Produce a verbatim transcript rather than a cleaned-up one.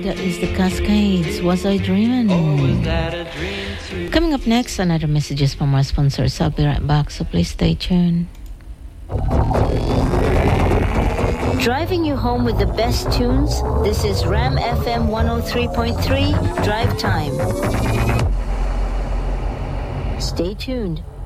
That is the Cascades. Was I dreaming? Oh, was that a dream too? Coming up next, another messages from our sponsors. I'll be right back, so please stay tuned. Driving you home with the best tunes. This is Ram F M one oh three point three Drive Time. Stay tuned.